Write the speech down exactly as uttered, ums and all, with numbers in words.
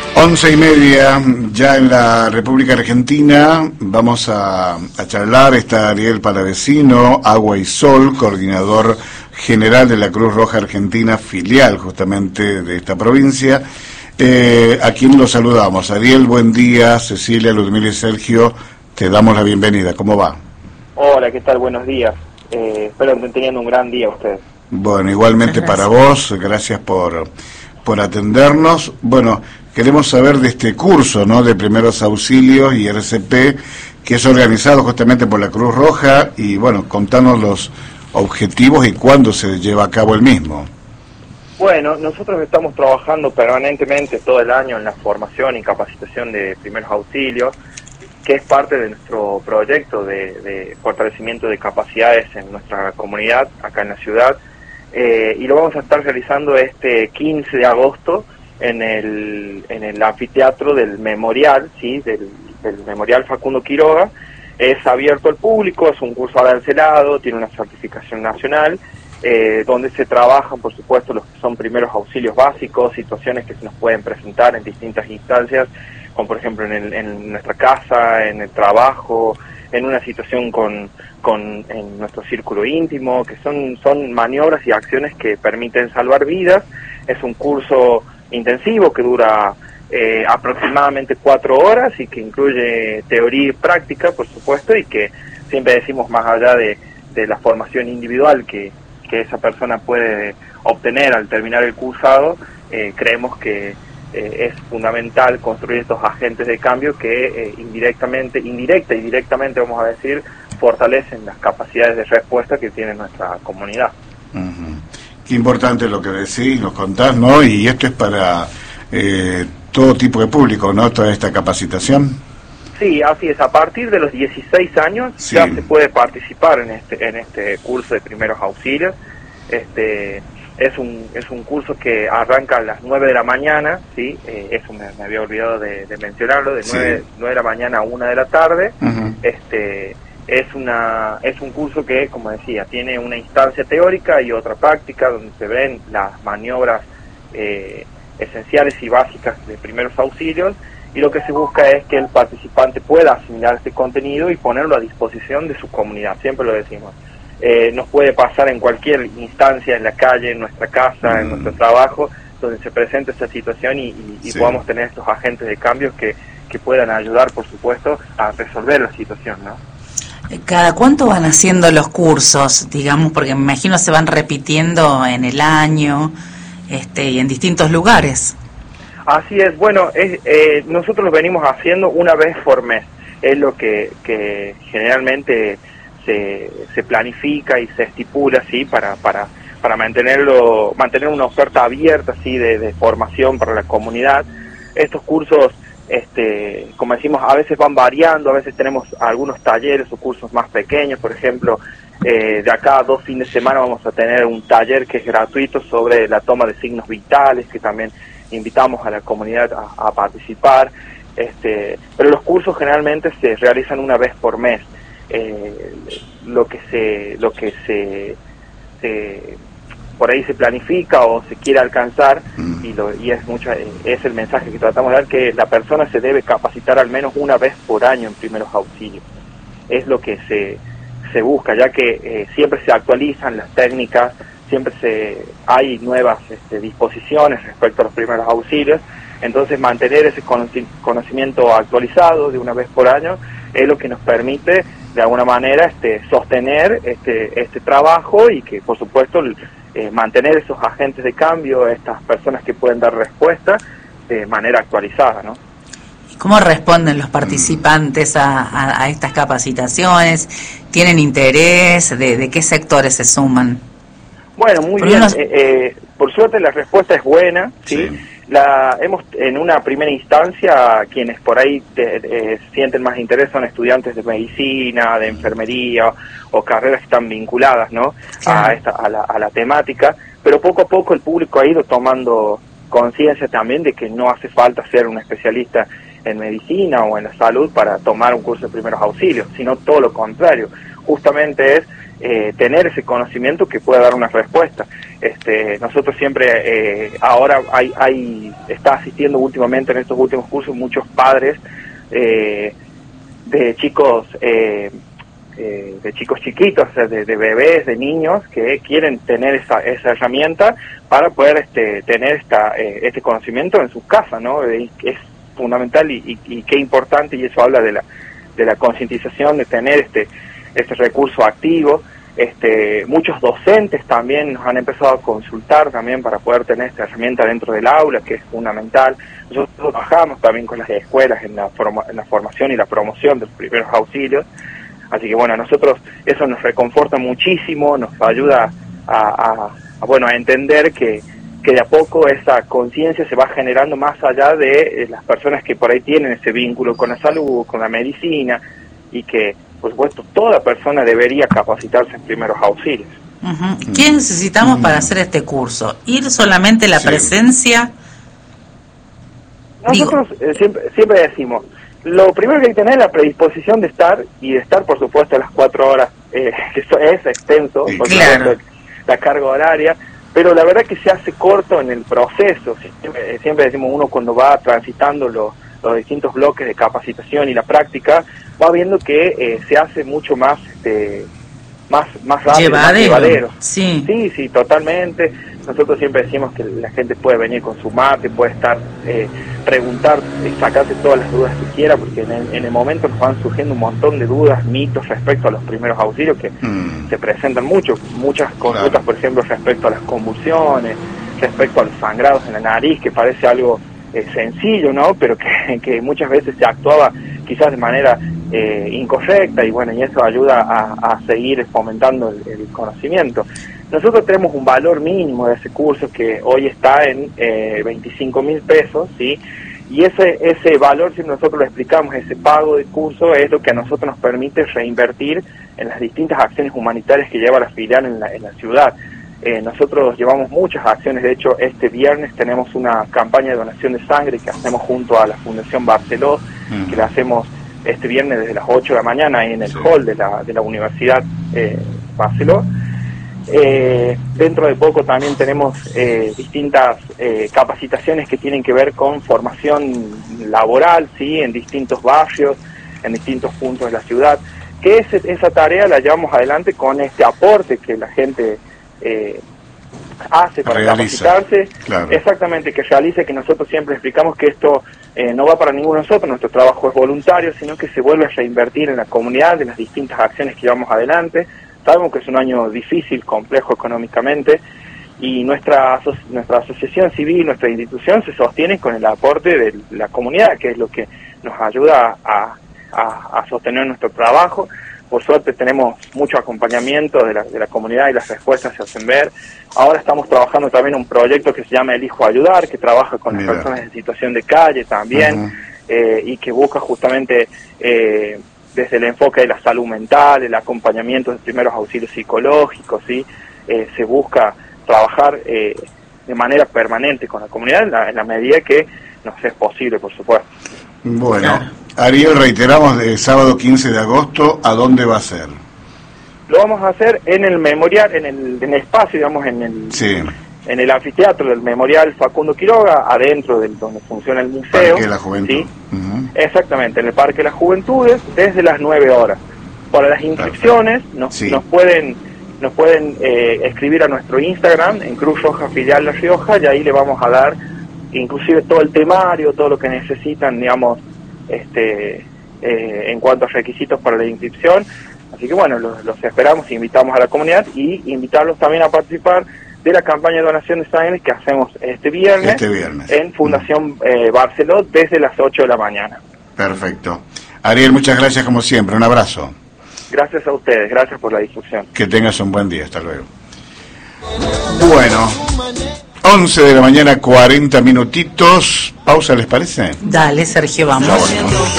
Once y media, ya en la República Argentina. Vamos a, a charlar. Está Ariel Palavecino, Agua y Sol, coordinador general de la Cruz Roja Argentina, filial justamente de esta provincia. Eh, a quien lo saludamos. Ariel, buen día. Cecilia, Ludmila y Sergio, te damos la bienvenida. ¿Cómo va? Hola, ¿qué tal? Buenos días. Eh, espero que estén teniendo un gran día ustedes. Bueno, igualmente para vos. Gracias por, por atendernos. Bueno, queremos saber de este curso, ¿no?, de primeros auxilios y R C P, que es organizado justamente por la Cruz Roja, y bueno, contanos los objetivos y cuándo se lleva a cabo el mismo. Bueno, nosotros estamos trabajando permanentemente todo el año en la formación y capacitación de primeros auxilios, que es parte de nuestro proyecto de, de fortalecimiento de capacidades en nuestra comunidad, acá en la ciudad, eh, y lo vamos a estar realizando este quince de agosto en el, en el anfiteatro del Memorial, ¿sí?, del, del Memorial Facundo Quiroga. Es abierto al público, es un curso arancelado, tiene una certificación nacional, eh, donde se trabajan, por supuesto, los que son primeros auxilios básicos, situaciones que se nos pueden presentar en distintas instancias, como por ejemplo en, el, en nuestra casa, en el trabajo, en una situación con, con en nuestro círculo íntimo, que son, son maniobras y acciones que permiten salvar vidas. Es un curso intensivo que dura eh, aproximadamente cuatro horas y que incluye teoría y práctica, por supuesto, y que siempre decimos, más allá de, de la formación individual que, que esa persona puede obtener al terminar el cursado, eh, creemos que eh, es fundamental construir estos agentes de cambio que eh, indirectamente, indirecta y directamente, vamos a decir, fortalecen las capacidades de respuesta que tiene nuestra comunidad. Uh-huh. Qué importante lo que decís, nos contás, ¿no? Y esto es para eh, todo tipo de público, ¿no?, toda esta capacitación. Sí, así es. A partir de los dieciséis años sí, ya se puede participar en este en este curso de primeros auxilios. Este es un es un curso que arranca a las nueve de la mañana, sí, eh, eso me, me había olvidado de, de mencionarlo, de nueve, sí. nueve de la mañana a una de la tarde. Uh-huh. Este es una es un curso que, como decía, tiene una instancia teórica y otra práctica donde se ven las maniobras eh, esenciales y básicas de primeros auxilios. Y lo que se busca es que el participante pueda asimilar este contenido y ponerlo a disposición de su comunidad, siempre lo decimos. Eh, nos puede pasar en cualquier instancia, en la calle, en nuestra casa, mm. en nuestro trabajo, donde se presente esta situación y, y, y sí. podamos tener estos agentes de cambio que, que puedan ayudar, por supuesto, a resolver la situación, ¿no? ¿Cada cuánto van haciendo los cursos, digamos? Porque me imagino se van repitiendo en el año este, y en distintos lugares. Así es, bueno, es, eh, nosotros lo venimos haciendo una vez por mes, es lo que, que generalmente se, se planifica y se estipula, ¿sí?, para, para, para mantenerlo, mantener una oferta abierta, ¿sí?, de, de formación para la comunidad. Estos cursos, este, como decimos, a veces van variando, a veces tenemos algunos talleres o cursos más pequeños, por ejemplo, eh, de acá a dos fines de semana vamos a tener un taller que es gratuito sobre la toma de signos vitales, que también invitamos a la comunidad a, a participar, este, pero los cursos generalmente se realizan una vez por mes. Eh, lo que se, lo que se, se, por ahí se planifica o se quiere alcanzar, mm. y, lo, y es mucho, es el mensaje que tratamos de dar, que la persona se debe capacitar al menos una vez por año en primeros auxilios. Es lo que se, se busca, ya que eh, siempre se actualizan las técnicas, siempre se hay nuevas este, disposiciones respecto a los primeros auxilios, entonces mantener ese conocimiento actualizado de una vez por año es lo que nos permite de alguna manera este, sostener este, este trabajo y que, por supuesto, eh, mantener esos agentes de cambio, estas personas que pueden dar respuesta de manera actualizada, ¿no? ¿Cómo responden los participantes a, a, a estas capacitaciones? ¿Tienen interés? ¿De, de qué sectores se suman? Bueno, muy bien. Unos... Eh, eh, por suerte la respuesta es buena, ¿sí? Sí. La hemos en una primera instancia, quienes por ahí te, te, sienten más interés son estudiantes de medicina, de enfermería o carreras que están vinculadas, ¿no? Claro. a esta a la, a la temática, pero poco a poco el público ha ido tomando conciencia también de que no hace falta ser un especialista en medicina o en la salud para tomar un curso de primeros auxilios, sino todo lo contrario. Justamente es eh, tener ese conocimiento que pueda dar una respuesta. Este, nosotros siempre, eh, ahora hay, hay, está asistiendo últimamente en estos últimos cursos muchos padres eh, de chicos, eh, eh, de chicos chiquitos, o sea, de, de bebés, de niños que quieren tener esa, esa herramienta para poder este, tener esta, eh, este conocimiento en sus casas, ¿no? Y es fundamental y, y, y qué importante, y eso habla de la, de la concientización de tener este, este recurso activo. Este, muchos docentes también nos han empezado a consultar también para poder tener esta herramienta dentro del aula, que es fundamental. Nosotros trabajamos también con las escuelas en la, forma, en la formación y la promoción de los primeros auxilios, así que bueno, a nosotros eso nos reconforta muchísimo, nos ayuda a, a, a, bueno, a entender que, que de a poco esa conciencia se va generando más allá de las personas que por ahí tienen ese vínculo con la salud, con la medicina, y que por supuesto toda persona debería capacitarse en primeros auxilios. Uh-huh. ¿Qué necesitamos uh-huh. para hacer este curso? ¿Ir solamente la sí. presencia? Nosotros eh, siempre, siempre decimos, lo primero que hay que tener es la predisposición de estar, y de estar por supuesto a las cuatro horas, eh, que eso es extenso, sí, por claro. supuesto, la carga horaria, pero la verdad que se hace corto en el proceso. Siempre, siempre decimos, uno cuando va transitando los, los distintos bloques de capacitación y la práctica, va viendo que eh, se hace mucho más este, más más rápido, llevadero. más llevadero. Sí. sí, sí, totalmente. Nosotros siempre decimos que la gente puede venir con su mate, puede estar, eh, preguntar, y sacarse todas las dudas que quiera, porque en el, en el momento nos van surgiendo un montón de dudas, mitos respecto a los primeros auxilios que mm. se presentan mucho, muchas consultas, claro. por ejemplo, respecto a las convulsiones, respecto a los sangrados en la nariz, que parece algo eh, sencillo, ¿no? Pero que, que muchas veces se actuaba quizás de manera eh, incorrecta, y bueno, y eso ayuda a, a seguir fomentando el, el conocimiento. Nosotros tenemos un valor mínimo de ese curso que hoy está en eh, veinticinco mil pesos, ¿sí? Y ese ese valor, si nosotros lo explicamos, ese pago de curso es lo que a nosotros nos permite reinvertir en las distintas acciones humanitarias que lleva la filial en la, en la ciudad. Eh, nosotros llevamos muchas acciones, de hecho este viernes tenemos una campaña de donación de sangre que hacemos junto a la Fundación Barceló, mm. que la hacemos este viernes desde las ocho de la mañana ahí en el sí. hall de la, de la Universidad eh, Barceló. Eh, dentro de poco también tenemos eh, distintas eh, capacitaciones que tienen que ver con formación laboral, sí, en distintos barrios, en distintos puntos de la ciudad, que ese, esa tarea la llevamos adelante con este aporte que la gente eh, hace para realiza. capacitarse, claro. exactamente, que realice, que nosotros siempre explicamos que esto eh, no va para ninguno de nosotros, nuestro trabajo es voluntario, sino que se vuelve a reinvertir en la comunidad, en las distintas acciones que llevamos adelante. Sabemos que es un año difícil, complejo económicamente, y nuestra nuestra asociación civil, nuestra institución se sostiene con el aporte de la comunidad, que es lo que nos ayuda a, a, a sostener nuestro trabajo. Por suerte tenemos mucho acompañamiento de la, de la comunidad y las respuestas se hacen ver. Ahora estamos trabajando también un proyecto que se llama Elijo Ayudar, que trabaja con Mira. las personas en situación de calle también, uh-huh. eh, y que busca justamente... Eh, desde el enfoque de la salud mental, el acompañamiento de primeros auxilios psicológicos, ¿sí? Eh, se busca trabajar eh, de manera permanente con la comunidad en la, en la medida que nos es posible, por supuesto. Bueno, Ariel, reiteramos, de sábado quince de agosto, ¿a dónde va a ser? Lo vamos a hacer en el memorial, en el, en el espacio, digamos, en el... Sí. en el anfiteatro del Memorial Facundo Quiroga, adentro de donde funciona el museo. Parque de la Juventud. ¿Sí? Uh-huh. Exactamente, en el Parque de las Juventudes, desde las nueve horas. Para las inscripciones nos, sí. nos pueden nos pueden eh, escribir a nuestro Instagram, en Cruz Roja Filial La Rioja, y ahí le vamos a dar inclusive todo el temario, todo lo que necesitan, digamos, este eh, en cuanto a requisitos para la inscripción. Así que bueno, los, los esperamos, invitamos a la comunidad y invitarlos también a participar de la campaña de donación de sangre que hacemos este viernes, este viernes. en Fundación eh, Barceló desde las ocho de la mañana. Perfecto. Ariel, muchas gracias como siempre, un abrazo. Gracias a ustedes, gracias por la difusión. Que tengas un buen día, hasta luego. Bueno, once de la mañana, cuarenta minutitos. Pausa, ¿les parece? Dale, Sergio, vamos.